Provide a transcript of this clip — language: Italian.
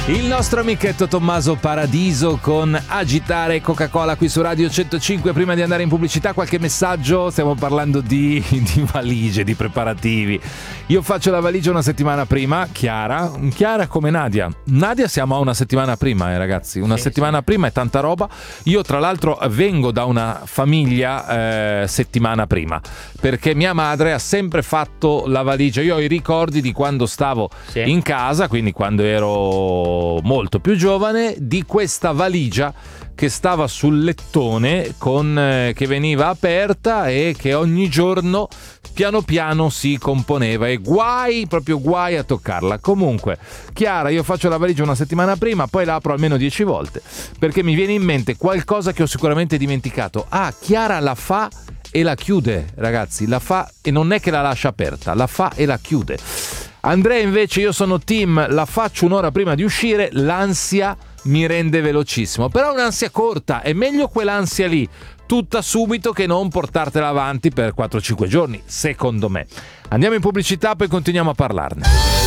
Il nostro amichetto Tommaso Paradiso con Agitare Coca-Cola qui su Radio 105. Prima di andare in pubblicità, qualche messaggio. Stiamo parlando di valigie, di preparativi. Io faccio la valigia una settimana prima. Chiara come Nadia siamo a una settimana prima, ragazzi. Una settimana prima è tanta roba. Io tra l'altro vengo da una famiglia settimana prima, perché mia madre ha sempre fatto la valigia. Io ho i ricordi di quando stavo in casa, quindi quando ero molto più giovane, di questa valigia che stava sul lettone che veniva aperta e che ogni giorno piano piano si componeva, e proprio guai a toccarla. Comunque, Chiara, io faccio la valigia una settimana prima, poi la apro almeno 10 volte, perché mi viene in mente qualcosa che ho sicuramente dimenticato. Chiara la fa e la chiude, ragazzi, la fa e non è che la lascia aperta, la fa e la chiude. Andrea invece, io sono team la faccio un'ora prima di uscire, l'ansia mi rende velocissimo, però è un'ansia corta, è meglio quell'ansia lì tutta subito che non portartela avanti per 4-5 giorni, secondo me. Andiamo in pubblicità, poi continuiamo a parlarne.